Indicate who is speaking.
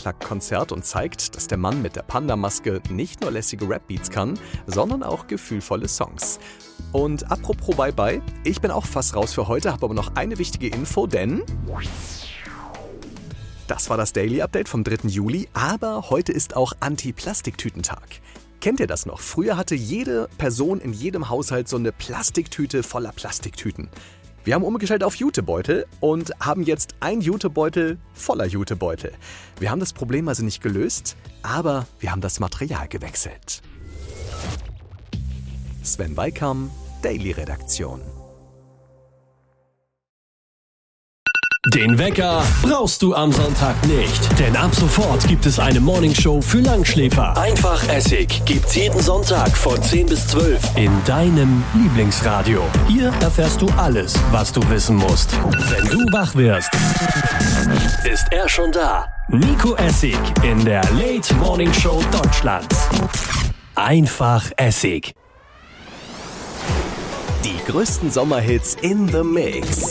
Speaker 1: Unplugged-Konzert und zeigt, dass der Mann mit der Panda-Maske nicht nur lässige Rap-Beats kann, sondern auch gefühlvolle Songs. Und apropos Bye-Bye, ich bin auch fast raus für heute, habe aber noch eine wichtige Info, denn das war das Daily Update vom 3. Juli, aber heute ist auch Anti-Plastiktütentag. Kennt ihr das noch? Früher hatte jede Person in jedem Haushalt so eine Plastiktüte voller Plastiktüten. Wir haben umgestellt auf Jutebeutel und haben jetzt einen Jutebeutel voller Jutebeutel. Wir haben das Problem also nicht gelöst, aber wir haben das Material gewechselt. Sven Weikam, Daily Redaktion.
Speaker 2: Den Wecker brauchst du am Sonntag nicht, denn ab sofort gibt es eine Morningshow für Langschläfer. Einfach Essig gibt's jeden Sonntag von 10 bis 12 in deinem Lieblingsradio. Hier erfährst du alles, was du wissen musst. Wenn du wach wirst, ist er schon da. Nico Essig in der Late Morning Show Deutschlands. Einfach Essig.
Speaker 1: Die größten Sommerhits in the Mix.